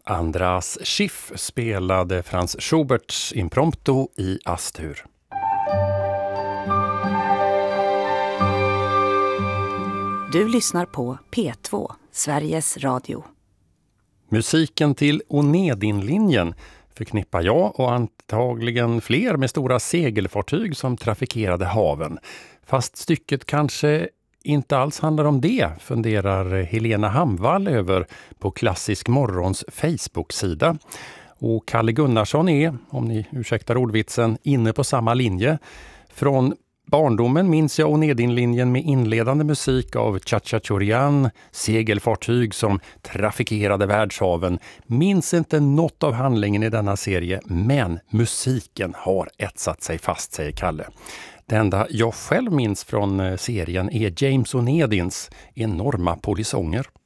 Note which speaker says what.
Speaker 1: Andras Schiff spelade Franz Schuberts Impromptu i Astur.
Speaker 2: Du lyssnar på P2, Sveriges Radio.
Speaker 1: Musiken till Onedinlinjen förknippar jag och antagligen fler med stora segelfartyg som trafikerade haven. Fast stycket kanske inte alls handlar om det, funderar Helena Hamvall över på Klassisk Morgons Facebook-sida. Och Kalle Gunnarsson är, om ni ursäktar ordvitsen, inne på samma linje. Från barndomen minns jag Onedinlinjen med inledande musik av Chachachurian, segelfartyg som trafikerade världshaven. Minns inte något av handlingen i denna serie, men musiken har etsat sig fast, säger Kalle. Det enda jag själv minns från serien är James Onedins enorma polisonger.